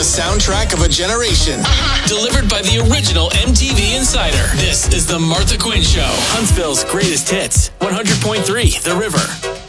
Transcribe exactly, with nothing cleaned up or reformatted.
soundtrack of a generation. Delivered by the original M T V Insider. This is The Martha Quinn Show. Huntsville's greatest hits. one hundred point three The River.